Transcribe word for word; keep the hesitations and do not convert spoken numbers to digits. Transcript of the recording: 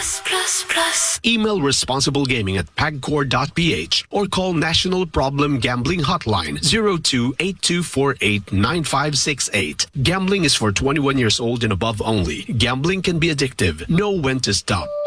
Plus, plus, plus. Email responsible gaming at pagcor dot p h or call National Problem Gambling Hotline zero two eight two four eight nine five six eight. Gambling is for twenty-one years old and above only. Gambling can be addictive. Know when to stop.